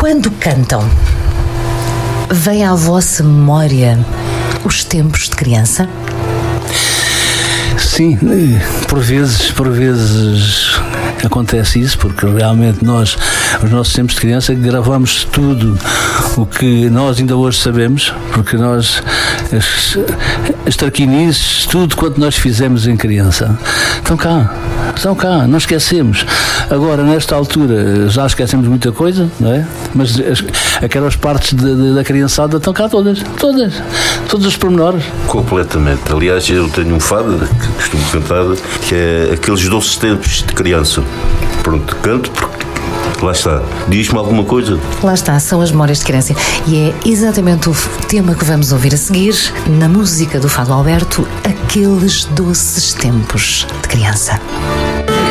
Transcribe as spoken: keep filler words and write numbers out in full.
Quando cantam, vem à vossa memória os tempos de criança? Sim, por vezes, por vezes acontece isso, porque realmente nós, os nossos tempos de criança, gravamos tudo o que nós ainda hoje sabemos, porque nós, as, as traquinices, tudo quanto nós fizemos em criança, estão cá, estão cá, não esquecemos. Agora, nesta altura, já esquecemos muita coisa, não é? Mas as, aquelas partes de, de, da criançada estão cá todas, todas, todos os pormenores. Completamente. Aliás, eu tenho um fado que costumo cantar, que é aqueles doces tempos de criança. Pronto, canto porque lá está. Diz-me alguma coisa? Lá está, são as memórias de criança. E é exatamente o tema que vamos ouvir a seguir, na música do Fado Alberto, aqueles doces tempos de criança.